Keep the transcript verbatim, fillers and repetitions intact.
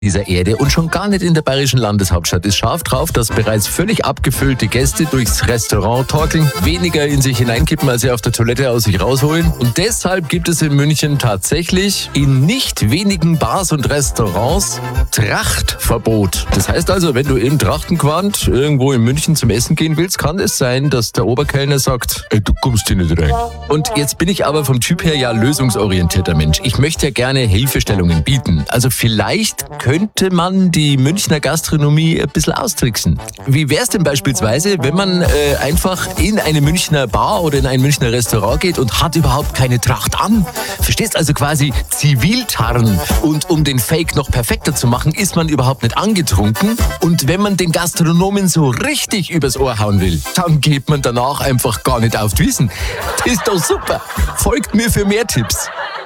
dieser Erde und schon gar nicht in der bayerischen Landeshauptstadt ist scharf drauf, dass bereits völlig abgefüllte Gäste durchs Restaurant torkeln, weniger in sich hineinkippen, als sie auf der Toilette aus sich rausholen. Und deshalb gibt es in München tatsächlich in nicht wenigen Bars und Restaurants Trachtverbot. Das heißt also, wenn du im Trachtenquant irgendwo in München zum Essen gehen willst, kann es sein, dass der Oberkellner sagt, ey, du kommst hier nicht rein. Und jetzt bin ich aber vom Typ her ja lösungsorientierter Mensch. Ich möchte ja gerne Hilfestellungen bieten. Also vielleicht könnte man die Münchner Gastronomie ein bisschen austricksen. Wie wäre es denn beispielsweise, wenn man äh, einfach in eine Münchner Bar oder in ein Münchner Restaurant geht und hat überhaupt keine Tracht an? Verstehst also quasi Ziviltarn. Und um den Fake noch perfekter zu machen, ist man überhaupt nicht angetrunken. Und wenn man den Gastronomen so richtig übers Ohr hauen will, dann geht man danach einfach gar nicht auf die Wiesn. Das ist doch super. Folgt mir für mehr Tipps.